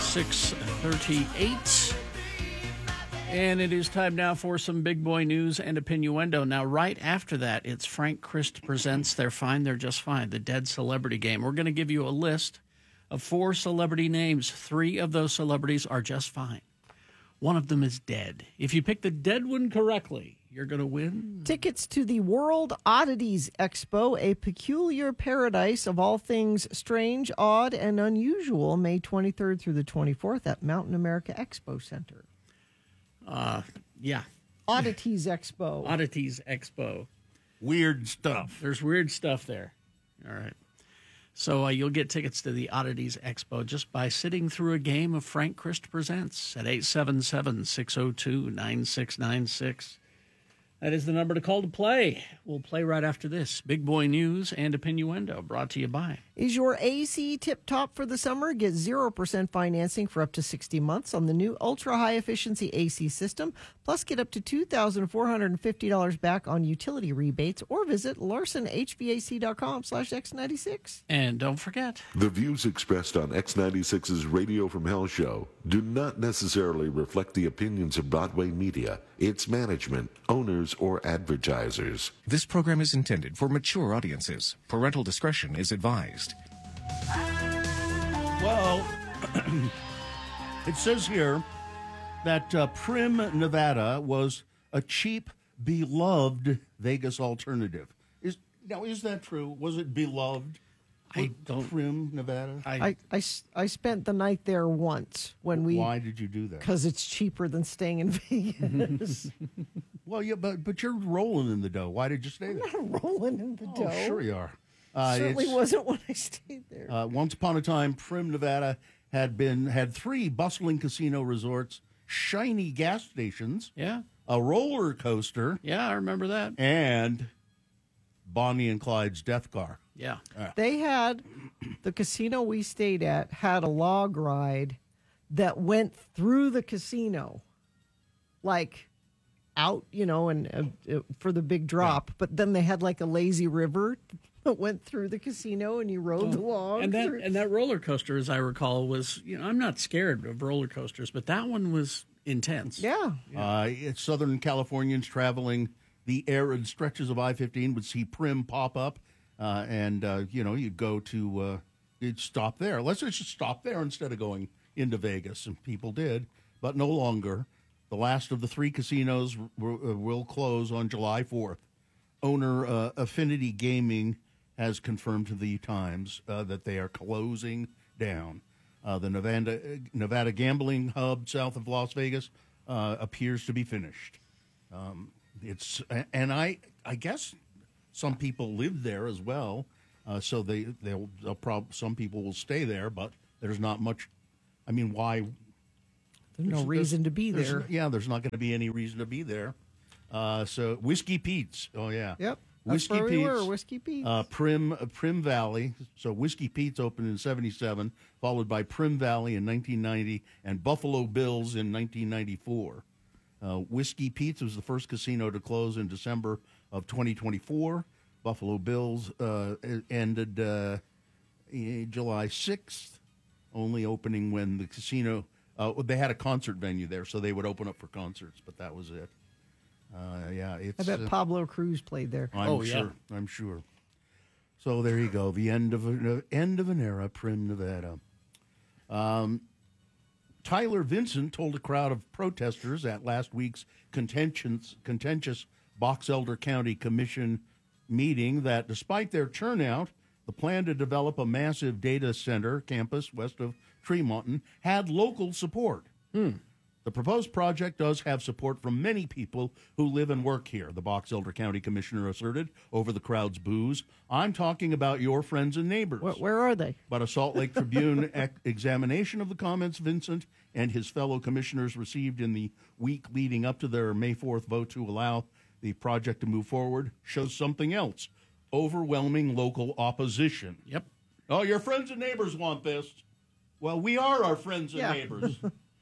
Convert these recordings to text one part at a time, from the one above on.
6:38. And it is time now for some big boy news and opinioendo. Now, right after that, it's Frank Christ presents They're Fine, They're Just Fine, the Dead Celebrity Game. We're going to give you a list of 4 celebrity names. 3 of those celebrities are just fine. One of them is dead. If you pick the dead one correctly, you're going to win tickets to the World Oddities Expo, a peculiar paradise of all things strange, odd, and unusual, May 23rd through the 24th at Mountain America Expo Center. Yeah. Oddities Expo. Oddities Expo. Weird stuff. There's weird stuff there. All right. So you'll get tickets to the Oddities Expo just by sitting through a game of Frank Christ Presents at 877-602-9696. That is the number to call to play. We'll play right after this. Big Boy News and Opinioendo, brought to you by. Is your AC tip-top for the summer? Get 0% financing for up to 60 months on the new ultra-high-efficiency AC system. Plus, get up to $2,450 back on utility rebates or visit larsonhvac.com/X96. And don't forget, the views expressed on X96's Radio from Hell show do not necessarily reflect the opinions of Broadway Media, its management, owners, or advertisers. This program is intended for mature audiences. Parental discretion is advised. Well, it says here that Prim, Nevada was a cheap, beloved Vegas alternative. Is that true? Was it beloved? I don't. Prim, Nevada? I spent the night there once when we. Why did you do that? Because it's cheaper than staying in Vegas. Well, yeah, but you're rolling in the dough. Why did you stay there? I'm not rolling in the dough. Oh, sure you are. Certainly wasn't when I stayed there. Once upon a time, Prim, Nevada had 3 bustling casino resorts, shiny gas stations, yeah, a roller coaster, yeah, I remember that, and Bonnie and Clyde's death car. yeah. They had, the casino we stayed at had a log ride that went through the casino, like out, and for the big drop. But then they had like a lazy river that went through the casino, and you rode the log. And that roller coaster, as I recall, was, I'm not scared of roller coasters, but that one was intense. Yeah. Southern Californians traveling the arid stretches of I-15 would see Prim pop up, and you'd go to, you'd stop there. Let's just stop there instead of going into Vegas, and people did, but no longer. The last of the 3 casinos will close on July 4th. Owner Affinity Gaming has confirmed to the Times that they are closing down. The Nevada gambling hub south of Las Vegas appears to be finished. I guess some people live there as well, so some people will stay there, but there's not much. I mean, why? There's no reason to be there. There's not going to be any reason to be there. So Whiskey Pete's. Oh yeah. Yep. Whiskey That's where Pete's. we were, Whiskey Pete's. Prim Valley. So Whiskey Pete's opened in 1977, followed by Prim Valley in 1990, and Buffalo Bills in 1994. Whiskey Pete's was the first casino to close in December of 2024. Buffalo Bills ended July 6th, only opening when the casino. They had a concert venue there, so they would open up for concerts, but that was it. I bet Pablo Cruz played there. I'm sure. So there you go. The end of an era, Prim, Nevada. Tyler Vincent told a crowd of protesters at last week's contentious Box Elder County Commission meeting that despite their turnout, the plan to develop a massive data center campus west of Tremonton had local support. The proposed project does have support from many people who live and work here, the Box Elder County Commissioner asserted over the crowd's boos. I'm talking about your friends and neighbors. Where are they? But a Salt Lake Tribune examination of the comments Vincent and his fellow commissioners received in the week leading up to their May 4th vote to allow the project to move forward shows something else. Overwhelming local opposition. Yep. Oh, your friends and neighbors want this. Well, we are our friends and neighbors.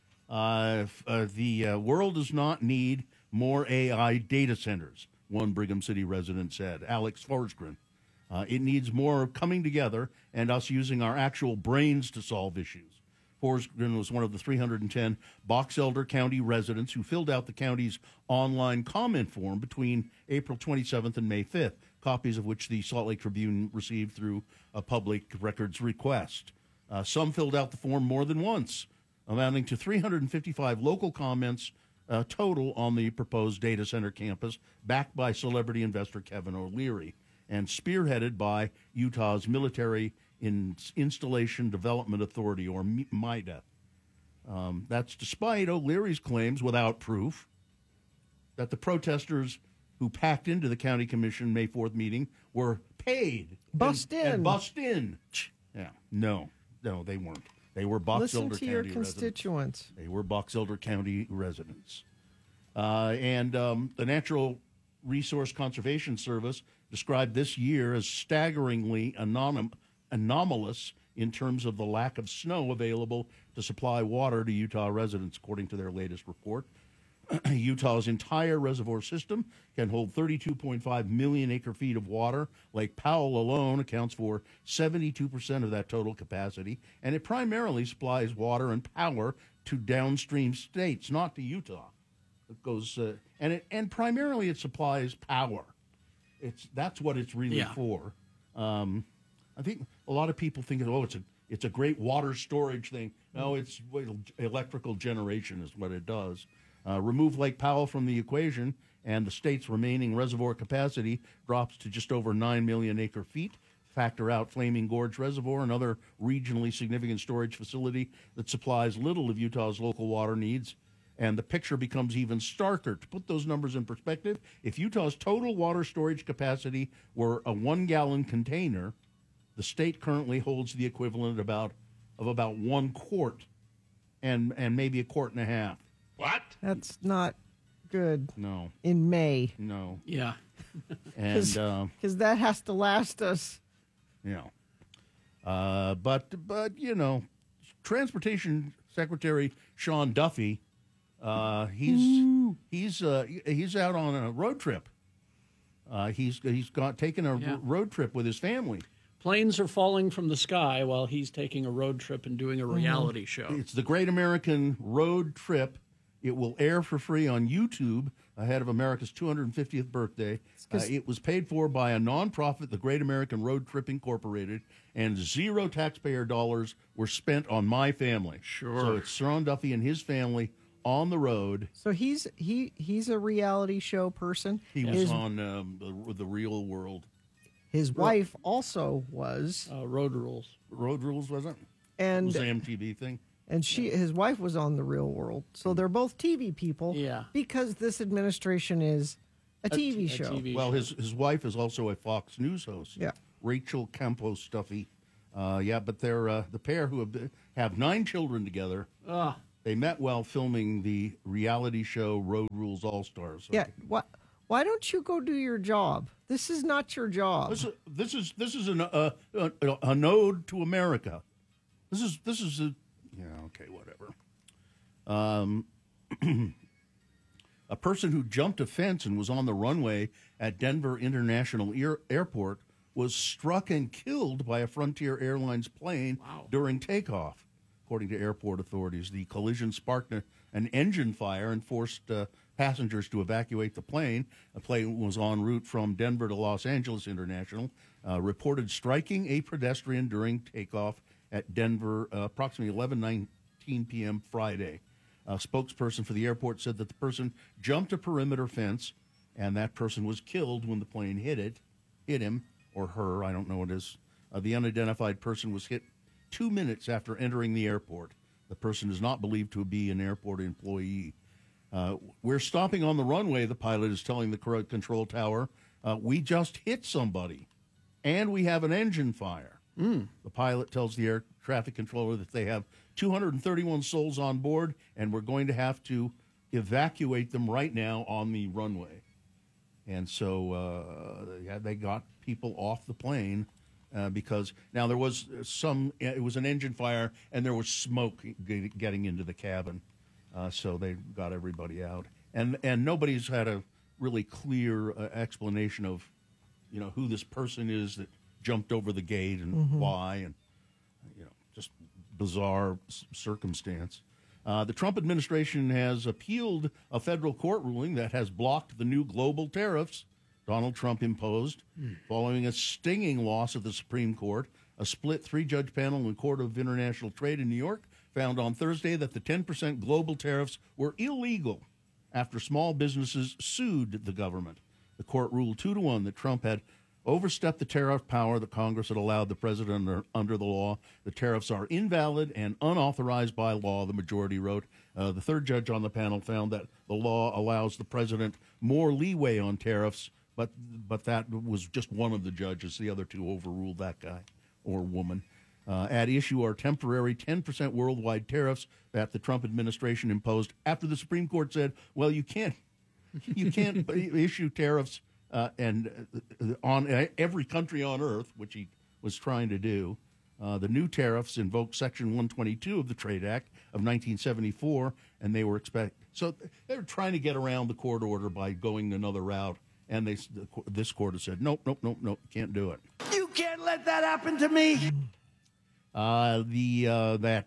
The world does not need more AI data centers, one Brigham City resident said, Alex Forsgren. It needs more coming together and us using our actual brains to solve issues. Forsgren was one of the 310 Box Elder County residents who filled out the county's online comment form between April 27th and May 5th, copies of which the Salt Lake Tribune received through a public records request. Some filled out the form more than once, amounting to 355 local comments total on the proposed data center campus, backed by celebrity investor Kevin O'Leary and spearheaded by Utah's Military Installation Development Authority, or MIDA. That's despite O'Leary's claims, without proof, that the protesters who packed into the county commission May 4th meeting were paid. Bussed in. And bussed in. Yeah, no, they weren't. They were Box Elder Listen to County your residents. constituents. They were Box Elder County residents. And the Natural Resource Conservation Service described this year as staggeringly anomalous in terms of the lack of snow available to supply water to Utah residents, according to their latest report. Utah's entire reservoir system can hold 32.5 million acre-feet of water. Lake Powell alone accounts for 72% of that total capacity, and it primarily supplies water and power to downstream states, not to Utah. It goes and primarily it supplies power. That's what it's really for. I think a lot of people think, it's a great water storage thing. No, it's electrical generation is what it does. Remove Lake Powell from the equation, and the state's remaining reservoir capacity drops to just over 9 million acre feet. Factor out Flaming Gorge Reservoir, another regionally significant storage facility that supplies little of Utah's local water needs, and the picture becomes even starker. To put those numbers in perspective, if Utah's total water storage capacity were a 1-gallon container, the state currently holds the equivalent of about 1 quart and maybe a quart and a half. What? That's not good. No. In May. No. Yeah. And because that has to last us. But Transportation Secretary Sean Duffy, he's out on a road trip. He's taken a road trip with his family. Planes are falling from the sky while he's taking a road trip and doing a reality show. It's the Great American Road Trip. It will air for free on YouTube ahead of America's 250th birthday. It was paid for by a nonprofit, the Great American Road Trip Incorporated, and 0 taxpayer dollars were spent on my family. Sure. So it's Sean Duffy and his family on the road. So he's a reality show person. He was on the Real World. His wife also was. Road Rules. Road Rules, wasn't it? And It was an MTV thing. And his wife was on The Real World. So they're both TV people. Yeah. Because this administration is a TV show. Well, his wife is also a Fox News host. Yeah. Rachel Campos Duffy. But they're the pair who have 9 children together. They met while filming the reality show Road Rules All Stars. Yeah. Why don't you go do your job? This is not your job. This is an ode to America. This is a. Yeah, okay, whatever. A person who jumped a fence and was on the runway at Denver International Airport was struck and killed by a Frontier Airlines plane during takeoff. According to airport authorities, the collision sparked an engine fire and forced passengers to evacuate the plane. The plane was en route from Denver to Los Angeles International, reported striking a pedestrian during takeoff at Denver approximately 11:19 p.m. Friday. A spokesperson for the airport said that the person jumped a perimeter fence, and that person was killed when the plane hit him, or her, I don't know what it is. The unidentified person was hit 2 minutes after entering the airport. The person is not believed to be an airport employee. We're stopping on the runway, the pilot is telling the control tower. We just hit somebody, and we have an engine fire. The pilot tells the air traffic controller that they have 231 souls on board, and we're going to have to evacuate them right now on the runway. And so they got people off the plane because now there was it was an engine fire, and there was smoke getting into the cabin. So they got everybody out. And nobody's had a really clear explanation of, who this person is that jumped over the gate and why, and just bizarre circumstance. The Trump administration has appealed a federal court ruling that has blocked the new global tariffs Donald Trump imposed following a stinging loss of the Supreme Court. A split three-judge panel in the Court of International Trade in New York found on Thursday that the 10% global tariffs were illegal after small businesses sued the government. The court ruled 2-1 that Trump had overstepped the tariff power that Congress had allowed the president under the law. The tariffs are invalid and unauthorized by law, the majority wrote. The third judge on the panel found that the law allows the president more leeway on tariffs, but that was just one of the judges. The other two overruled that guy or woman. At issue are temporary 10% worldwide tariffs that the Trump administration imposed after the Supreme Court said, well, you can't issue tariffs and on every country on earth, which he was trying to do. The new tariffs invoke Section 122 of the Trade Act of 1974, and they were so they were trying to get around the court order by going another route. And this court has said, nope, can't do it. You can't let that happen to me. That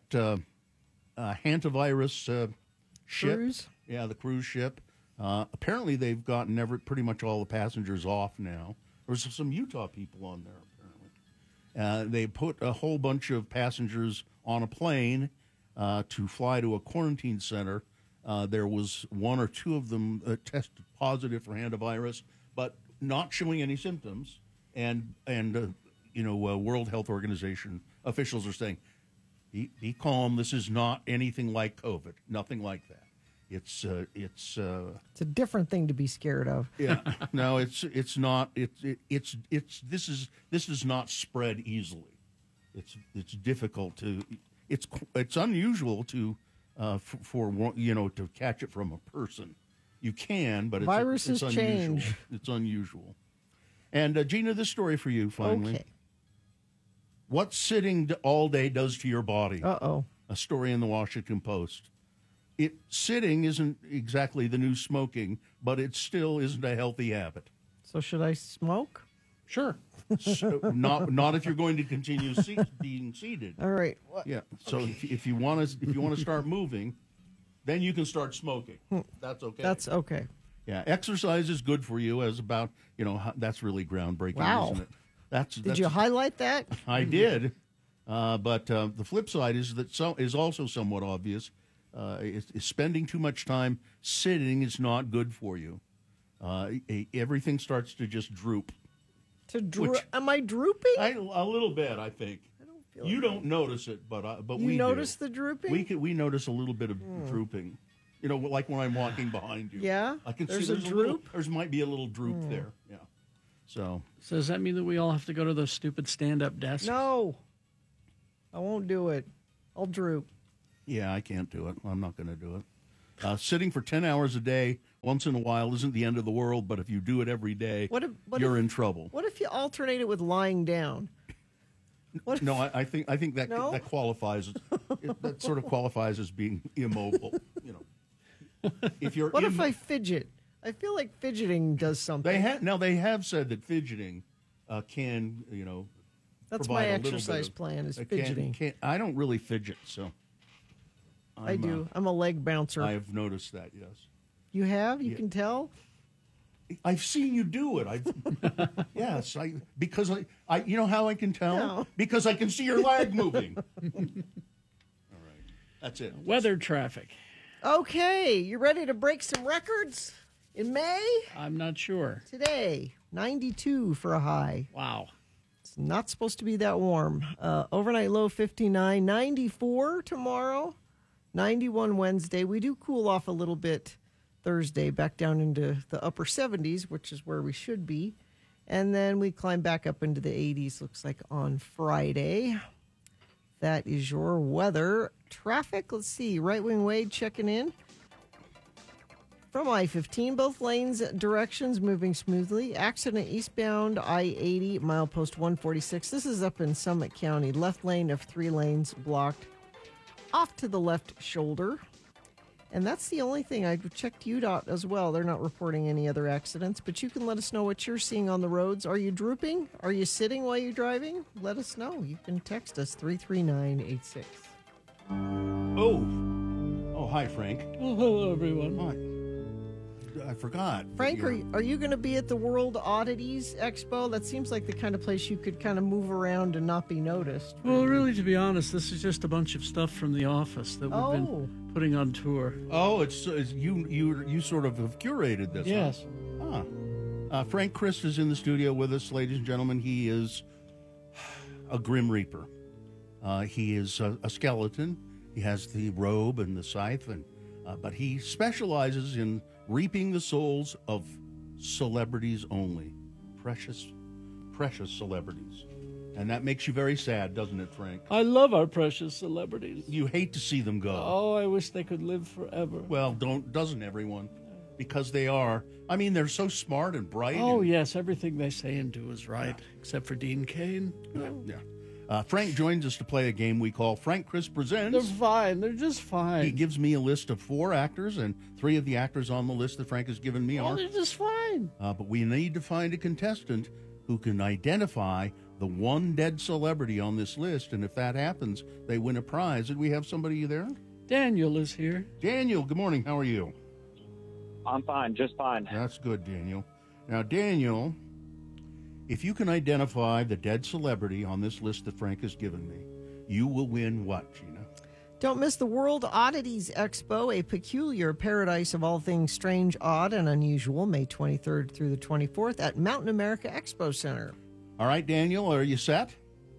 hantavirus ship, Cruise? yeah, the cruise ship. Apparently, they've gotten pretty much all the passengers off now. There was some Utah people on there. Apparently, they put a whole bunch of passengers on a plane to fly to a quarantine center. There was one or two of them tested positive for hantavirus, but not showing any symptoms. And World Health Organization officials are saying, be calm. This is not anything like COVID. Nothing like that. It's a different thing to be scared of. Yeah. No, it's not. This does not spread easily. It's difficult to. It's unusual to to catch it from a person. You can, but Viruses it's change. unusual. It's unusual. And Gina, this story for you finally. Okay. What sitting all day does to your body. Uh-oh. A story in the Washington Post. Sitting isn't exactly the new smoking, but it still isn't a healthy habit. So should I smoke? Sure. So, not if you're going to continue being seated. All right. Yeah. So if you want to start moving, then you can start smoking. That's okay. That's okay. Yeah. Exercise is good for you. That's really groundbreaking, Wow. isn't it? Did you highlight that? I did. But the flip side is is also somewhat obvious. Is spending too much time sitting is not good for you. Everything starts to just droop. Am I drooping? A little bit, I think. I don't feel You don't notice it, but we notice do. the drooping? We notice a little bit of drooping. Like when I'm walking behind you. Yeah? I can There's see a droop? There might be a little droop there. Yeah. So does that mean that we all have to go to those stupid stand-up desks? No. I won't do it. I'll droop. yeah, I can't do it. I'm not going to do it. Sitting for 10 hours a day once in a while isn't the end of the world, but if you do it every day, you're in trouble. What if you alternate it with lying down? No, I think that No? that qualifies. That sort of qualifies as being immobile. If you're What if I fidget? I feel like fidgeting does something. they have said that fidgeting can That's provide my a little bit exercise of- plan is can- fidgeting. I don't really fidget, so I do. I'm a leg bouncer. I've noticed that. Yes, You have? You Yeah. can tell? I've seen you do it. Yes, because I you know how I can tell? No. Because I can see your leg moving. All right, that's it. Weather traffic. Okay. You ready to break some records? In May? I'm not sure. Today, 92 for a high. Wow. It's not supposed to be that warm. Overnight low 59, 94 tomorrow, 91 Wednesday. We do cool off a little bit Thursday, back down into the upper 70s, which is where we should be. And then we climb back up into the 80s, looks like on Friday. That is your weather. Traffic, let's see. Right Wing Wade checking in. From I-15, both lanes directions moving smoothly. Accident eastbound I-80, milepost 146. This is up in Summit County. Left lane of 3 lanes blocked. Off to the left shoulder. And that's the only thing. I checked UDOT as well. They're not reporting any other accidents, but you can let us know what you're seeing on the roads. Are you drooping? Are you sitting while you're driving? Let us know. You can text us 33986. Oh, hi, Frank. Oh, hello, everyone. Hi. I forgot. Frank, are you going to be at the World Oddities Expo? That seems like the kind of place you could kind of move around and not be noticed. Well, really, to be honest, this is just a bunch of stuff from the office that we've been putting on tour. Oh, it's you sort of have curated this. Yes. Huh? Frank Christ is in the studio with us, ladies and gentlemen. He is a Grim Reaper. He is a skeleton. He has the robe and the scythe, but he specializes in reaping the souls of celebrities only. Precious celebrities. And that makes you very sad, doesn't it, Frank? I love our precious celebrities. You hate to see them go. Oh, I wish they could live forever. Well, doesn't everyone? Because they are. I mean, they're so smart and bright. Oh, yes, everything they say and do is right, except for Dean Cain. Yeah. Frank joins us to play a game we call Frank Christ Presents. They're fine. They're just fine. He gives me a list of 4 actors, and 3 of the actors on the list that Frank has given me are. They're just fine. But we need to find a contestant who can identify the one dead celebrity on this list, and if that happens, they win a prize. Did we have somebody there? Daniel is here. Daniel, good morning. How are you? I'm fine, just fine. That's good, Daniel. Now, Daniel, if you can identify the dead celebrity on this list that Frank has given me, you will win what, Gina? Don't miss the World Oddities Expo, a peculiar paradise of all things strange, odd, and unusual, May 23rd through the 24th at Mountain America Expo Center. All right, Daniel, are you set?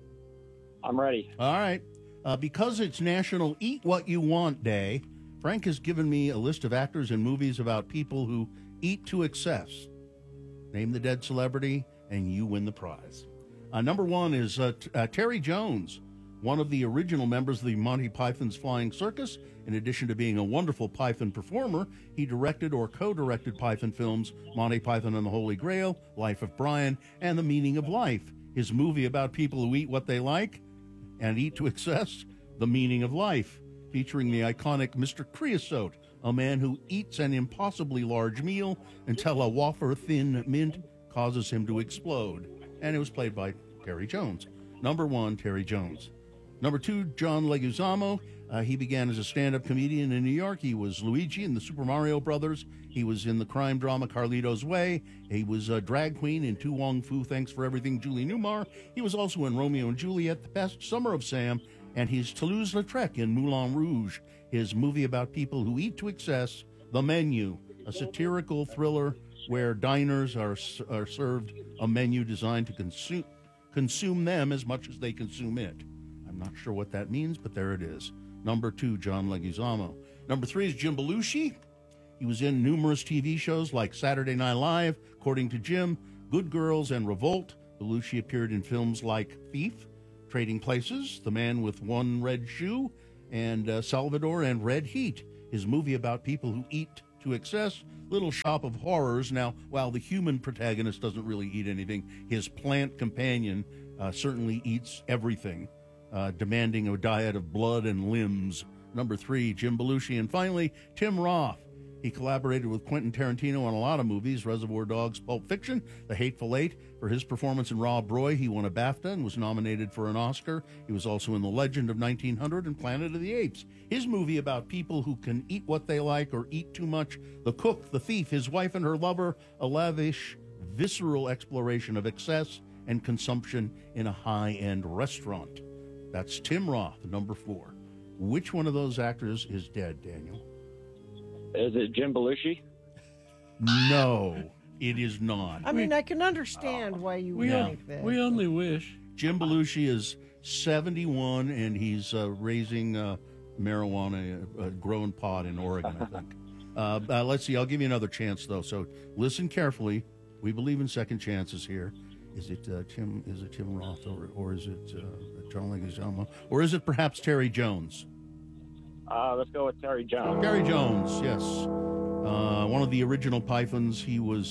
I'm ready. All right. Because it's National Eat What You Want Day, Frank has given me a list of actors and movies about people who eat to excess. Name the dead celebrity, and you win the prize. Number 1 is Terry Jones, one of the original members of the Monty Python's Flying Circus. In addition to being a wonderful Python performer, he directed or co-directed Python films Monty Python and the Holy Grail, Life of Brian, and The Meaning of Life. His movie about people who eat what they like and eat to excess, The Meaning of Life, featuring the iconic Mr. Creosote, a man who eats an impossibly large meal until a wafer thin mint causes him to explode. And it was played by Terry Jones. Number 1, Terry Jones. Number 2, John Leguizamo. He began as a stand-up comedian in New York. He was Luigi in the Super Mario Brothers. He was in the crime drama Carlito's Way. He was a drag queen in Tu Wong Fu, Thanks for Everything, Julie Newmar. He was also in Romeo and Juliet, The Best Summer of Sam, and he's Toulouse-Lautrec in Moulin Rouge, his movie about people who eat to excess, The Menu, a satirical thriller where diners are served a menu designed to consume them as much as they consume it. I'm not sure what that means, but there it is. Number 2, John Leguizamo. Number 3 is Jim Belushi. He was in numerous TV shows like Saturday Night Live, According to Jim, Good Girls, and Revolt. Belushi appeared in films like Thief, Trading Places, The Man with One Red Shoe, and Salvador and Red Heat, his movie about people who eat to excess, Little Shop of Horrors. Now, while the human protagonist doesn't really eat anything, his plant companion certainly eats everything, demanding a diet of blood and limbs. Number 3, Jim Belushi. And finally, Tim Roth. He collaborated with Quentin Tarantino on a lot of movies, Reservoir Dogs, Pulp Fiction, The Hateful Eight. For his performance in Rob Roy, he won a BAFTA and was nominated for an Oscar. He was also in The Legend of 1900 and Planet of the Apes. His movie about people who can eat what they like or eat too much, The Cook, The Thief, His Wife and Her Lover, a lavish, visceral exploration of excess and consumption in a high-end restaurant. That's Tim Roth, number 4. Which one of those actors is dead, Daniel? Is it Jim Belushi? No, it is not. I mean, I can understand why you would think that. We only wish. Jim Belushi is 71, and he's raising marijuana, a grown pot in Oregon, I think. Let's see. I'll give you another chance, though. So listen carefully. We believe in second chances here. Is it Tim? Is it Tim Roth, or is it John Leguizamo, or is it perhaps Terry Jones? Let's go with Terry Jones. Terry Jones, yes. One of the original Pythons. He was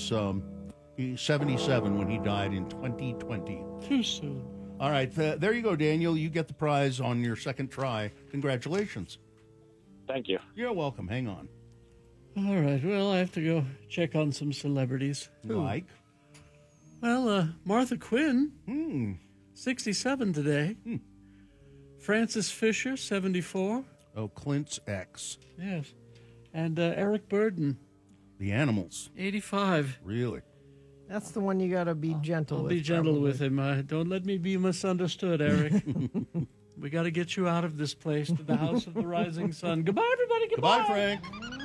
77 when he died in 2020. Too soon. All right, there you go, Daniel. You get the prize on your second try. Congratulations. Thank you. You're welcome. Hang on. All right, well, I have to go check on some celebrities. Like? Well, Martha Quinn, 67 today. Francis Fisher, 74. Oh, Clint's ex. Yes. And Eric Burden, The Animals. 85. Really? That's the one you got to be gentle I'll with. be gentle probably. with him. Don't let me be misunderstood, Eric. We got to get you out of this place to the House of the Rising Sun. Goodbye, everybody. Goodbye, Frank.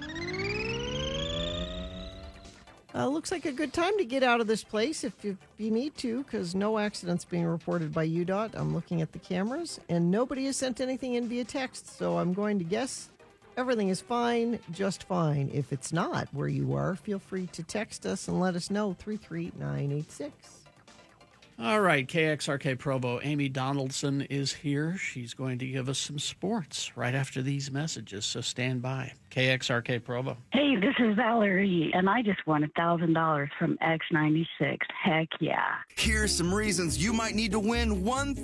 Looks like a good time to get out of this place if you need to, because no accidents being reported by UDOT. I'm looking at the cameras, and nobody has sent anything in via text, so I'm going to guess everything is fine, just fine. If it's not where you are, feel free to text us and let us know, 33986. All right, KXRK Provo, Amy Donaldson is here. She's going to give us some sports right after these messages, so stand by. KXRK Provo. Hey, this is Valerie, and I just won $1,000 from X96. Heck yeah. Here's some reasons you might need to win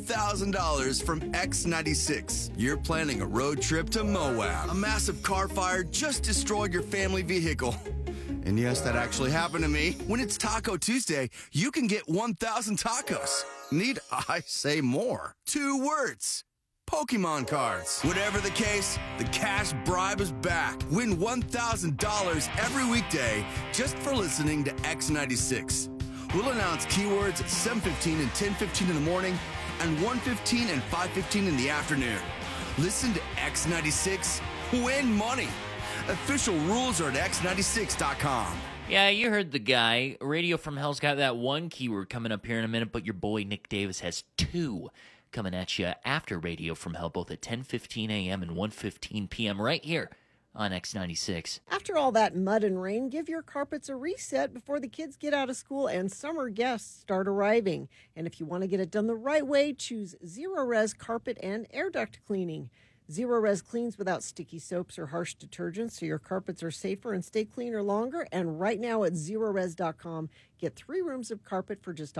$1,000 from X96. You're planning a road trip to Moab. A massive car fire just destroyed your family vehicle. And yes, that actually happened to me. When it's Taco Tuesday, you can get 1,000 tacos. Need I say more? 2 words. Pokemon cards. Whatever the case, the cash bribe is back. Win $1,000 every weekday just for listening to X96. We'll announce keywords at 7:15 and 10:15 in the morning and 1:15 and 5:15 in the afternoon. Listen to X96. Win money. Official rules are at x96.com. Yeah, you heard the guy. Radio from Hell's got that one keyword coming up here in a minute, but your boy Nick Davis has 2 coming at you after Radio from Hell, both at 10:15 a.m. and 1:15 p.m. right here on X96. After all that mud and rain, give your carpets a reset before the kids get out of school and summer guests start arriving. And if you want to get it done the right way, choose Zero Res Carpet and Air Duct Cleaning. Zero Res cleans without sticky soaps or harsh detergents, so your carpets are safer and stay cleaner longer. And right now at ZeroRes.com, get 3 rooms of carpet for just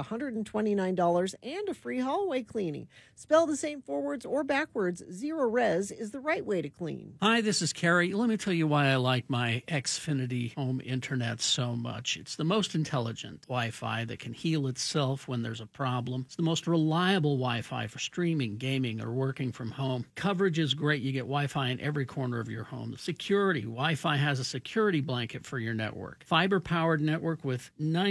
$129 and a free hallway cleaning. Spell the same forwards or backwards. Zero Res is the right way to clean. Hi, this is Carrie. Let me tell you why I like my Xfinity home internet so much. It's the most intelligent Wi-Fi that can heal itself when there's a problem. It's the most reliable Wi-Fi for streaming, gaming, or working from home. Coverage is great. You get Wi-Fi in every corner of your home. The security. Wi-Fi has a security blanket for your network. Fiber-powered network with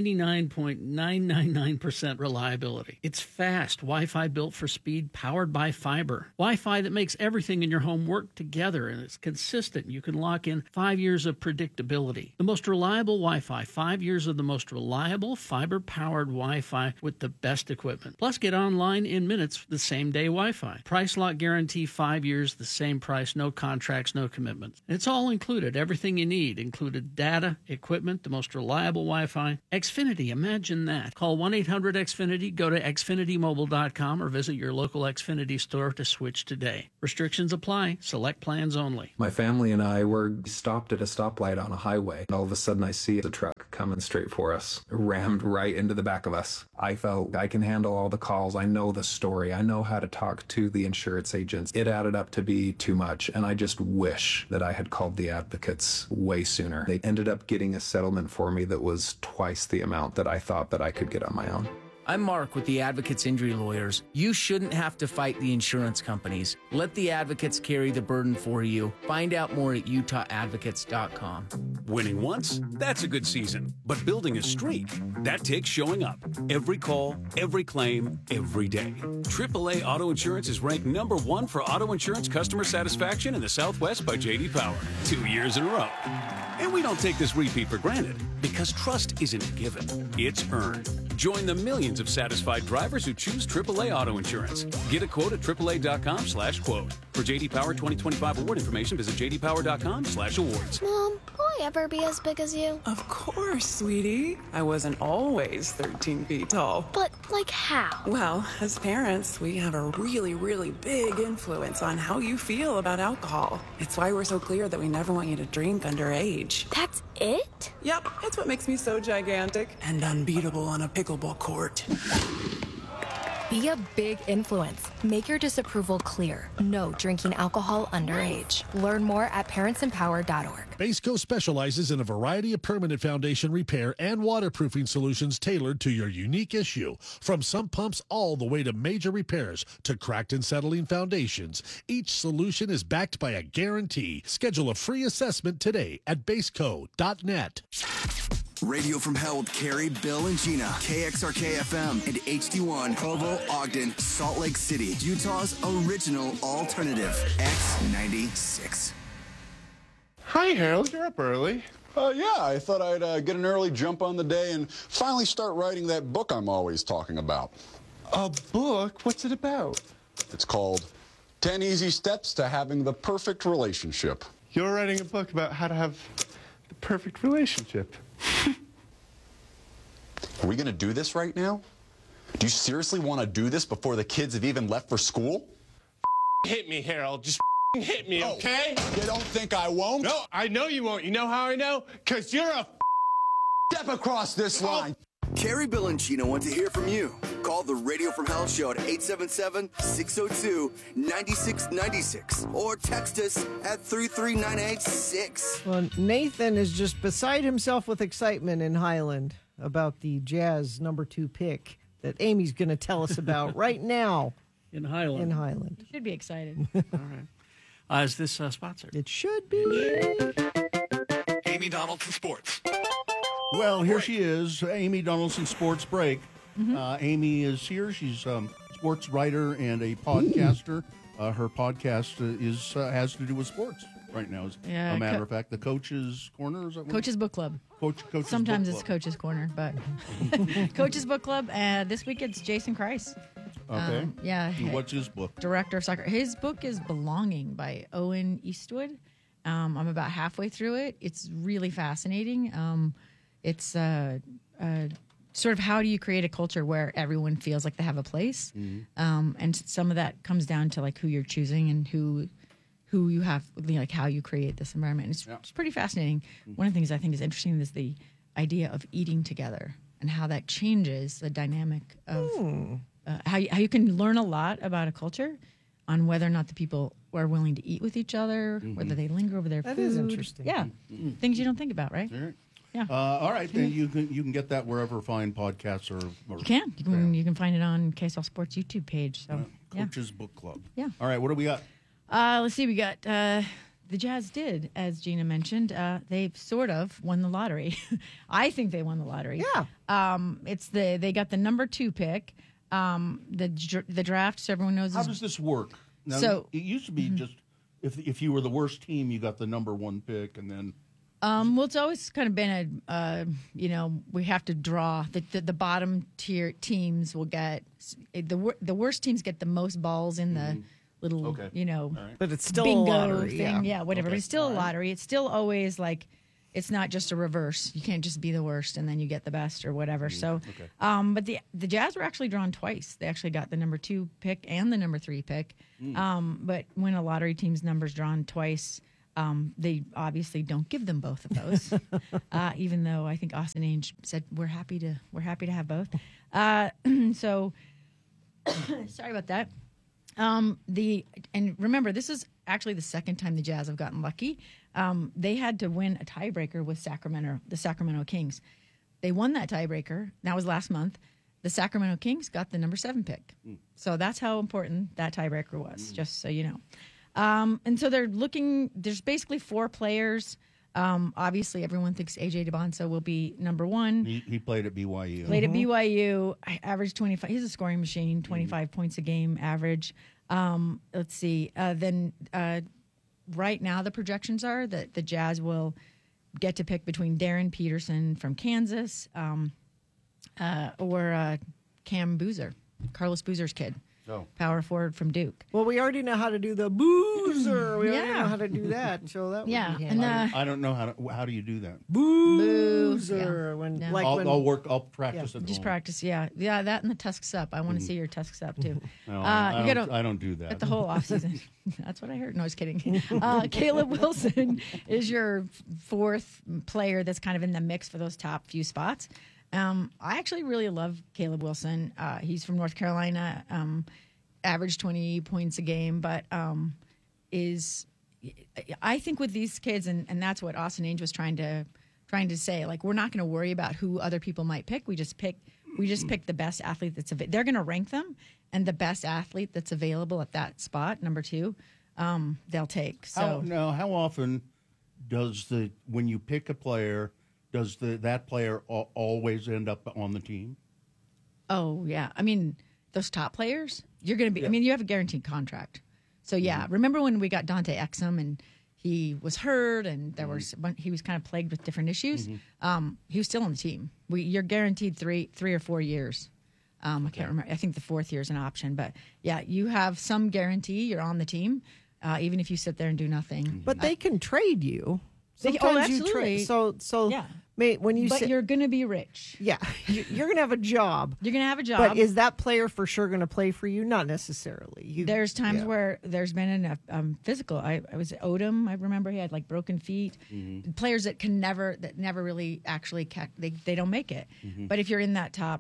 99.999% reliability. It's fast. Wi-Fi built for speed, powered by fiber. Wi-Fi that makes everything in your home work together, and it's consistent. You can lock in 5 years of predictability. The most reliable Wi-Fi. 5 years of the most reliable fiber-powered Wi-Fi with the best equipment. Plus, get online in minutes with the same-day Wi-Fi. Price lock guarantee, 5 years, the same price, no contracts, no commitments. And it's all included. Everything you need, included data, equipment, the most reliable Wi-Fi. Xfinity, imagine that. Call 1-800-XFINITY, go to xfinitymobile.com, or visit your local Xfinity store to switch today. Restrictions apply. Select plans only. My family and I were stopped at a stoplight on a highway, and all of a sudden I see the truck coming straight for us, rammed right into the back of us. I felt I can handle all the calls. I know the story. I know how to talk to the insurance agents. It added up to be too much, and I just wish that I had called the advocates way sooner. They ended up getting a settlement for me that was twice the amount that I thought that I could get on my own. I'm Mark with the Advocates Injury Lawyers. You shouldn't have to fight the insurance companies. Let the advocates carry the burden for you. Find out more at utahadvocates.com. Winning once, that's a good season. But building a streak, that takes showing up. Every call, every claim, every day. AAA Auto Insurance is ranked #1 for auto insurance customer satisfaction in the Southwest by J.D. Power. 2 years in a row. And we don't take this repeat for granted, because trust isn't a given, it's earned. Join the millions of satisfied drivers who choose AAA Auto Insurance. Get a quote at AAA.com/quote. For J.D. Power 2025 award information, visit JDPower.com/awards. Mom, will I ever be as big as you? Of course, sweetie. I wasn't always 13 feet tall. But, like, how? Well, as parents, we have a really, really big influence on how you feel about alcohol. It's why we're so clear that we never want you to drink underage. That's it? Yep, it's what makes me so gigantic and unbeatable on a pickleball court. Be a big influence. Make your disapproval clear. No drinking alcohol underage. Learn more at parentsempower.org. Baseco specializes in a variety of permanent foundation repair and waterproofing solutions tailored to your unique issue. From sump pumps all the way to major repairs to cracked and settling foundations, each solution is backed by a guarantee. Schedule a free assessment today at baseco.net. Radio from Hell with Carrie, Bill, and Gina. KXRK-FM and HD1, Provo, Ogden, Salt Lake City, Utah's original alternative, X96. Hi, Harold. You're up early. Yeah, I thought I'd get an early jump on the day and finally start writing that book I'm always talking about. A book? What's it about? It's called 10 Easy Steps to Having the Perfect Relationship. You're writing a book about how to have the perfect relationship. Are we going to do this right now? Do you seriously want to do this before the kids have even left for school? Hit me, Harold. Just hit me, okay? You don't think I won't? No, I know you won't. You know how I know? Because you're a step across this line. Carrie, Bill, and Gina want to hear from you. Call the Radio from Hell show at 877-602-9696 or text us at 33986. Well, Nathan is just beside himself with excitement in Highland about the Jazz #2 pick that Amy's going to tell us about right now. In Highland. In Highland. You should be excited. All right. Is this sponsored? It should be. Amy Donaldson Sports. Well, here she is, Amy Donaldson Sports Break. Amy is here. She's a sports writer and a podcaster. Her podcast has to do with sports right now, as a matter of fact. The Coach's Corner, is that what? Coach's Book Club. Coach's Sometimes Book it's Club. Coach's Corner, but Coach's Book Club. This week it's Jason Kreis. Okay. Yeah. What's his book? Director of Soccer. His book is Belonging by Owen Eastwood. I'm about halfway through it. It's really fascinating. It's sort of how do you create a culture where everyone feels like they have a place, and some of that comes down to like who you're choosing and who you have, like how you create this environment. It's pretty fascinating. One of the things I think is interesting is the idea of eating together and how that changes the dynamic of how you can learn a lot about a culture on whether or not the people are willing to eat with each other, whether they linger over their food. That is interesting. Yeah, things you don't think about, right? All right. Yeah. All right, then you can get that wherever fine podcasts are. You can. You can find it on KSL Sports YouTube page. So Coach's Book Club. Yeah. All right, what do we got? Let's see. We got the Jazz did, as Gina mentioned. They've sort of won the lottery. I think they won the lottery. Yeah. They got the #2 pick. The draft, so everyone knows. How does this work? Now, So- it used to be just if you were the worst team, you got the #1 pick, and then. Well, it's always kind of been we have to draw the bottom tier teams will get the worst teams get the most balls in the little But it's still bingo a lottery. thing, whatever. Okay. But it's still All a right. lottery. It's still always like it's not just a reverse. You can't just be the worst and then you get the best or whatever. So, but the Jazz were actually drawn twice. They actually got the #2 pick and the #3 pick. But when a lottery team's number's drawn twice. They obviously don't give them both of those, even though I think Austin Ainge said we're happy to have both. So sorry about that. And remember, this is actually the second time the Jazz have gotten lucky. They had to win a tiebreaker with the Sacramento Kings. They won that tiebreaker. That was last month. The Sacramento Kings got the #7 pick. So that's how important that tiebreaker was, just so you know. And so they're looking, there's basically 4 players. Obviously, everyone thinks A.J. DeBonsa will be #1. He played at BYU. Played at BYU, averaged 25. He's a scoring machine, 25 points a game average. Let's see. Then right now the projections are that the Jazz will get to pick between Darren Peterson from Kansas or Cam Boozer, Carlos Boozer's kid. Power forward from Duke. Well, we already know how to do the boozer. We already know how to do that. So that would be handy. And I don't know how do you do that. Boozer. I'll practice it. Just practice, that and the tusks up. I want to see your tusks up too. No, I don't do that. At the whole offseason. That's what I heard. No, I was kidding. Caleb Wilson is your 4th player that's kind of in the mix for those top few spots. I actually really love Caleb Wilson. He's from North Carolina, averaged 20 points a game, but I think with these kids, and that's what Austin Ainge was trying to say. Like, we're not going to worry about who other people might pick. We just pick the best athlete that's available. They're going to rank them, and the best athlete that's available at that spot, number 2, they'll take. So how often when you pick a player, does that player always end up on the team? Oh yeah, I mean those top players, you're going to be. Yeah. I mean, you have a guaranteed contract. So yeah, remember when we got Dante Exum and he was hurt and he was kind of plagued with different issues. He was still on the team. You're guaranteed 3 or 4 years. I can't remember. I think the 4th year is an option, but yeah, you have some guarantee. You're on the team, even if you sit there and do nothing. But they can trade you. Sometimes you trade. So yeah. When you but you're going to be rich. Yeah, you're going to have a job. You're going to have a job. But is that player for sure going to play for you? Not necessarily. There's times where there's been a physical. I was at Odom. I remember he had like broken feet. Players that never really actually they don't make it. But if you're in that top,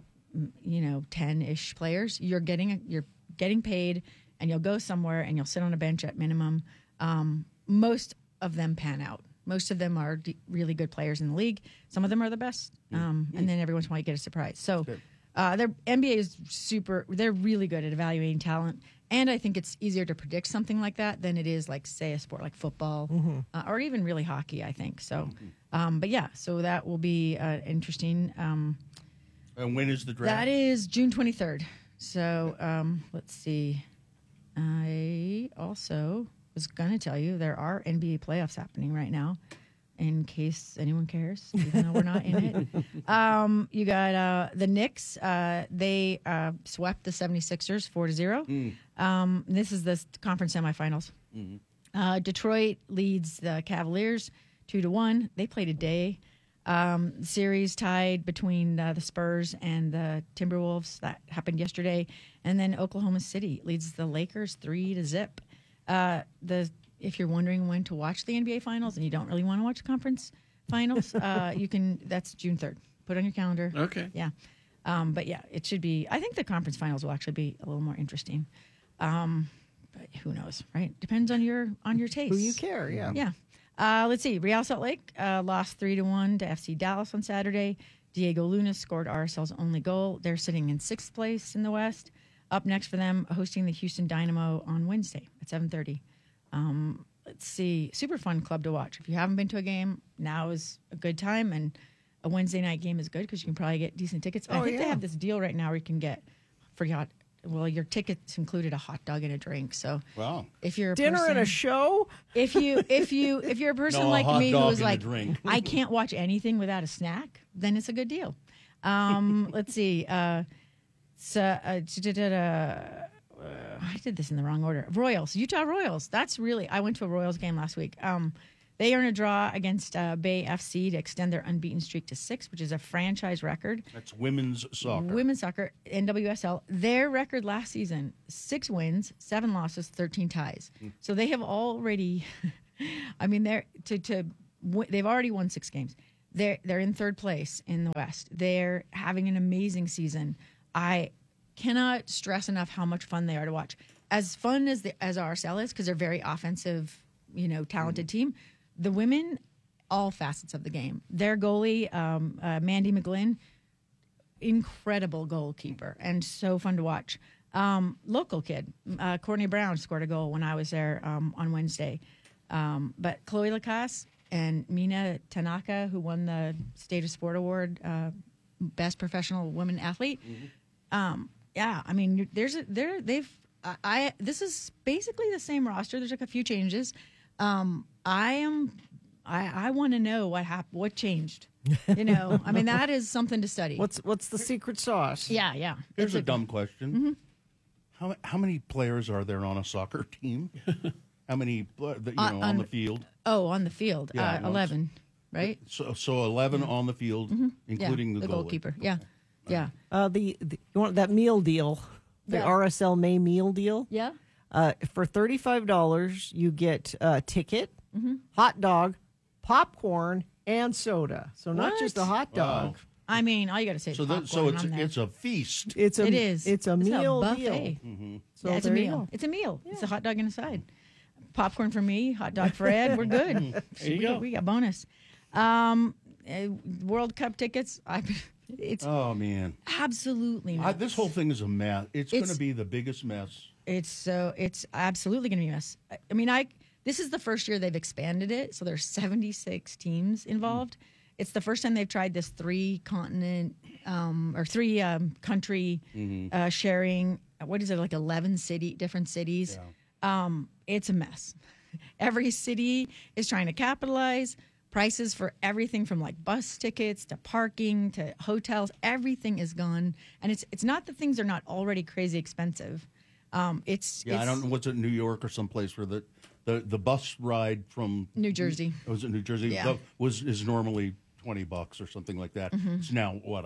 10-ish players, you're getting paid, and you'll go somewhere and you'll sit on a bench at minimum. Most of them pan out. Most of them are really good players in the league. Some of them are the best. And then every once in a while you get a surprise. So their NBA is they're really good at evaluating talent. And I think it's easier to predict something like that than it is like, say, a sport like football or even really hockey, I think. So, but yeah, so that will be interesting. And when is the draft? That is June 23rd. So let's see. I also was going to tell you there are NBA playoffs happening right now, in case anyone cares, even though we're not in it. You got the Knicks. They swept the 76ers 4-0. This is the conference semifinals. Detroit leads the Cavaliers 2-1. They played a day. Series tied between the Spurs and the Timberwolves. That happened yesterday. And then Oklahoma City leads the Lakers 3-0. If you're wondering when to watch the NBA Finals and you don't really want to watch the conference finals, you can. That's June 3rd. Put it on your calendar. Okay. Yeah. But yeah, it should be. I think the conference finals will actually be a little more interesting. But who knows, right? Depends on your taste. Who you care? Yeah. Yeah. Let's see. Real Salt Lake lost 3-1 to FC Dallas on Saturday. Diego Luna scored RSL's only goal. They're sitting in 6th place in the West. Up next for them, hosting the Houston Dynamo on Wednesday at 7:30. Let's see. Super fun club to watch. If you haven't been to a game, now is a good time. And a Wednesday night game is good because you can probably get decent tickets. I think they have this deal right now where you can get your tickets included a hot dog and a drink. So if you're a dinner person, and a show, if you're a person like me who was like, I can't watch anything without a snack, then it's a good deal. Let's see. I did this in the wrong order. Royals, Utah Royals. I went to a Royals game last week. They earned a draw against Bay FC to extend their unbeaten streak to 6, which is a franchise record. That's women's soccer. Women's soccer, NWSL. Their record last season, 6 wins, 7 losses, 13 ties. So they have already, they've already won 6 games. They're in 3rd place in the West. They're having an amazing season. I cannot stress enough how much fun they are to watch. As fun as RSL is, because they're a very offensive, talented team. The women, all facets of the game. Their goalie, Mandy McGlynn, incredible goalkeeper and so fun to watch. Local kid, Courtney Brown scored a goal when I was there on Wednesday. But Chloe Lacasse and Mina Tanaka, who won the State of Sport Award, Best Professional Women Athlete. This is basically the same roster. There's like a few changes. I want to know what changed. That is something to study. What's the secret sauce? Yeah. Here's a dumb question. How many players are there on a soccer team? How many on the field? Oh, on the field, 11, right? So 11 on the field, including the goalkeeper. Yeah. Yeah. You want that meal deal, the RSL May meal deal? Yeah. For $35, you get a ticket, hot dog, popcorn, and soda. So not just a hot dog. I mean, all you got to say is popcorn. It's a feast. It is. It's a meal buffet. deal. Mm-hmm. So yeah, it's a there you meal. go. It's a meal. Yeah. It's a hot dog and a side. Popcorn for me, hot dog for Ed. We're good. There you go. We got bonus. World Cup tickets. Oh man, absolutely nuts. This whole thing is a mess. It's going to be the biggest mess. It's absolutely going to be a mess. I mean, this is the first year they've expanded it, so there's 76 teams involved. It's the first time they've tried this 3-continent or 3 country sharing. What is it, like 11 different cities? Yeah. It's a mess. Every city is trying to capitalize. Prices for everything from like bus tickets to parking to hotels, everything is gone. And it's not that things are not already crazy expensive. I don't know, what's it, New York or someplace where the bus ride from New Jersey. Was it New Jersey? Yeah. Is normally $20 or something like that. Mm-hmm. It's now what,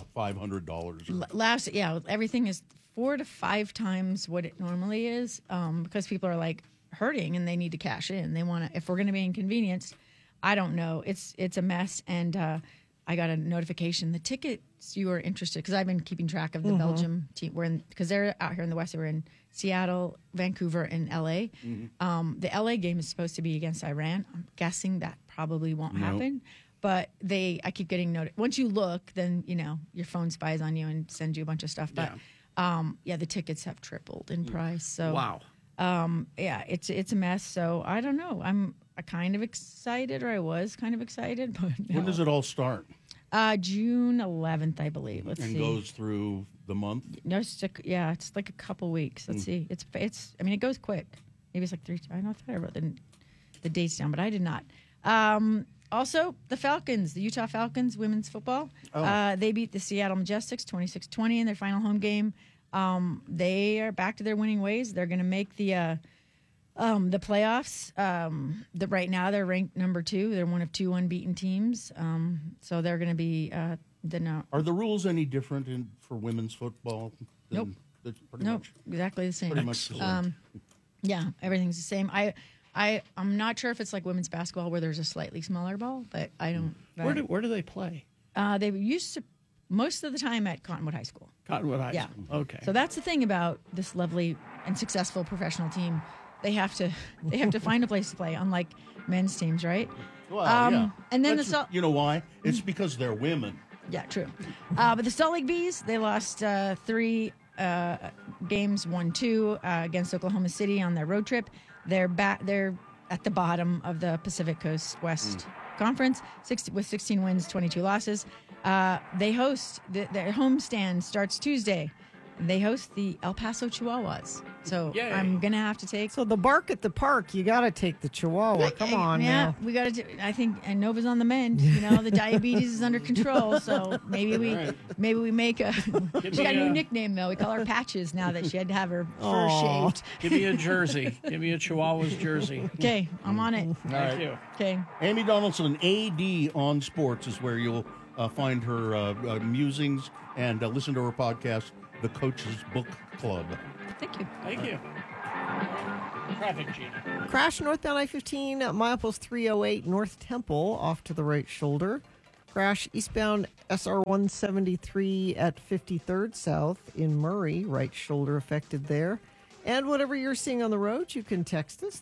$500? Everything is 4 to 5 times what it normally is, because people are like hurting and they need to cash in. They want to, if we're going to be inconvenienced, I don't know. It's a mess, and I got a notification. The tickets you are interested, because I've been keeping track of the Belgium team. Because they're out here in the West. We're in Seattle, Vancouver, and LA. Mm-hmm. The LA game is supposed to be against Iran. I'm guessing that probably won't happen. But I keep getting notice. Once you look, then your phone spies on you and sends you a bunch of stuff. But the tickets have tripled in price. So wow. It's a mess. So I don't know. I'm kind of excited, or I was kind of excited. But no. When does it all start? June 11th, I believe. Let's see. And goes through the month? No, it's like a couple weeks. Let's see. It's. I mean, it goes quick. Maybe it's like 3. I don't know if I wrote the dates down, but I did not. Also, the Falcons, the Utah Falcons, women's football. They beat the Seattle Majestics 26-20 in their final home game. They are back to their winning ways. They're going to make the playoffs. Right now they're ranked number 2. They're one of 2 unbeaten teams. So they're going to be Are the rules any different for women's football? Nope. Much, exactly the same. Pretty much the same. Yeah, everything's the same. I'm not sure if it's like women's basketball where there's a slightly smaller ball, but I don't. Where do they play? They used to most of the time at Cottonwood High School. Cottonwood High School. Okay. So that's the thing about this lovely and successful professional team. They have to find a place to play, unlike men's teams, right? Well, yeah. And then you know why? It's because they're women. Yeah, true. But the Salt Lake Bees, they lost 3 games, won 2 against Oklahoma City on their road trip. They're at the bottom of the Pacific Coast West Conference, with 16 wins, 22 losses. They host their homestand starts Tuesday. They host the El Paso Chihuahuas. So Yay. I'm going to have to take... So the bark at the park, you got to take the Chihuahua. Come on now. We got to... I think Nova's on the mend. The diabetes is under control. So maybe we make a... She got a new nickname, though. We call her Patches now that she had to have her fur shaved. Give me a jersey. Give me a Chihuahua's jersey. Okay, I'm on it. Thank you. Okay. Amy Donaldson, AD on Sports, is where you'll find her musings and listen to her podcast, The Coach's Book Club. Thank you. Thank you. Traffic, Gina. Crash northbound I-15 at milepost 308 North Temple off to the right shoulder. Crash eastbound SR 173 at 53rd South in Murray, right shoulder affected there. And whatever you're seeing on the road, you can text us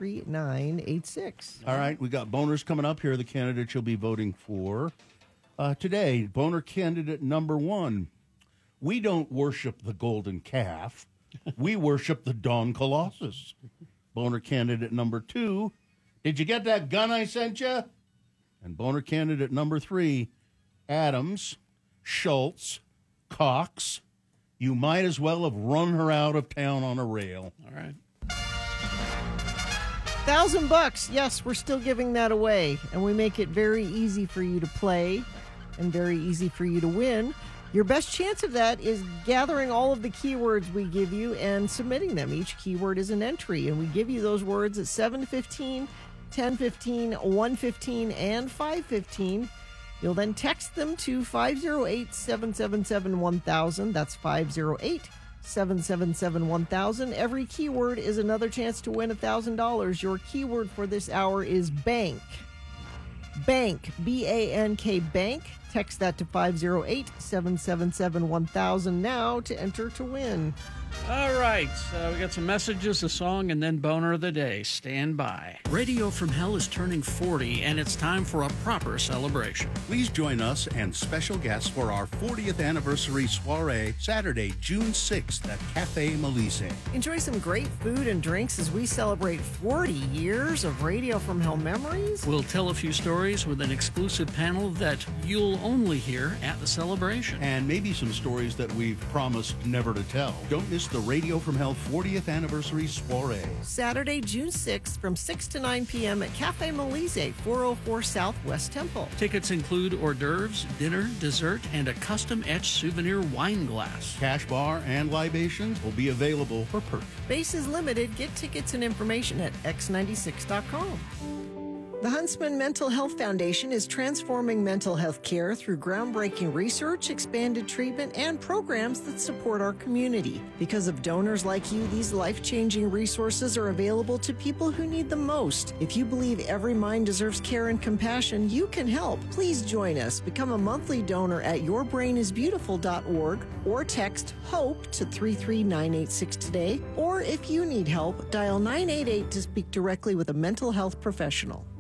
33986. All right, we got boners coming up. Here are the candidates you'll be voting for today. Boner candidate number 1. We don't worship the golden calf. We worship the Don Colossus. Boner candidate number 2. Did you get that gun I sent you? And boner candidate number 3. Adams, Schultz, Cox. You might as well have run her out of town on a rail. All right. $1,000. Yes, we're still giving that away. And we make it very easy for you to play and very easy for you to win. Your best chance of that is gathering all of the keywords we give you and submitting them. Each keyword is an entry, and we give you those words at 7:15, 10:15, 1:15, and 5:15. You'll then text them to 508-777-1000. That's 508-777-1000. Every keyword is another chance to win $1,000. Your keyword for this hour is bank. Bank, B-A-N-K Bank. Text that to 508-777-1000 now to enter to win. All right, we got some messages, a song, and then boner of the day. Stand by. Radio from Hell is turning 40, and it's time for a proper celebration. Please join us and special guests for our 40th anniversary soiree, Saturday, June 6th at Cafe Melisse. Enjoy some great food and drinks as we celebrate 40 years of Radio from Hell memories. We'll tell a few stories with an exclusive panel that you'll only hear at the celebration. And maybe some stories that we've promised never to tell. Don't miss the Radio from Hell 40th anniversary soiree. Saturday, June 6th from 6 to 9 p.m. at Cafe Melisse, 404 South West Temple. Tickets include hors d'oeuvres, dinner, dessert, and a custom-etched souvenir wine glass. Cash bar and libations will be available for purchase. Space is limited. Get tickets and information at x96.com. The Huntsman Mental Health Foundation is transforming mental health care through groundbreaking research, expanded treatment, and programs that support our community. Because of donors like you, these life-changing resources are available to people who need them most. If you believe every mind deserves care and compassion, you can help. Please join us. Become a monthly donor at yourbrainisbeautiful.org or text HOPE to 33986 today. Or if you need help, dial 988 to speak directly with a mental health professional.